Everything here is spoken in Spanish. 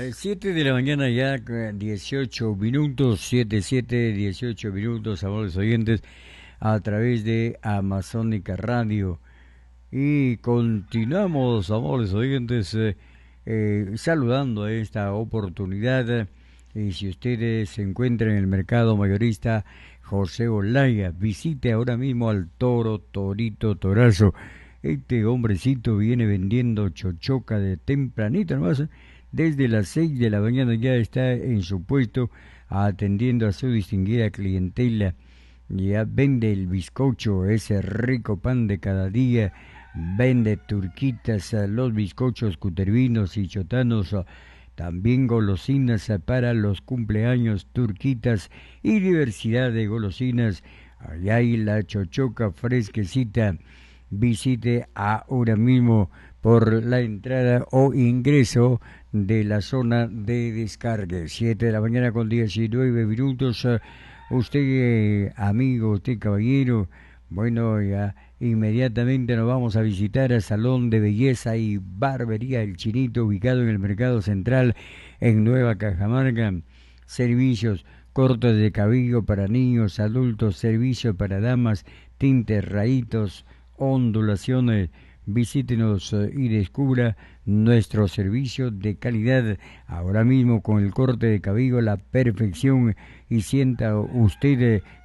7 de la mañana ya, 18 minutos, 18 minutos, amables oyentes, a través de Amazónica Radio. Y continuamos, amables oyentes, saludando a esta oportunidad. Y si ustedes se encuentran en el mercado mayorista José Olaya, visite ahora mismo al Torito Torazo. Este hombrecito viene vendiendo chochoca de tempranito nomás. Desde las 6 de la mañana ya está en su puesto atendiendo a su distinguida clientela. Ya vende el bizcocho, ese rico pan de cada día. Vende turquitas, los bizcochos cutervinos y chotanos. También golosinas para los cumpleaños, turquitas y diversidad de golosinas. Allá hay la chochoca fresquecita. Visite ahora mismo por la entrada o ingreso de la zona de descargue. 7 de la mañana con 19 minutos. Usted, amigo, usted, caballero, bueno, ya inmediatamente nos vamos a visitar al Salón de Belleza y Barbería El Chinito, ubicado en el Mercado Central, en Nueva Cajamarca. Servicios, cortes de cabello para niños, adultos, servicios para damas, tintes, rayitos, ondulaciones. Visítenos y descubra nuestro servicio de calidad. Ahora mismo con el corte de cabello, la perfección, y sienta usted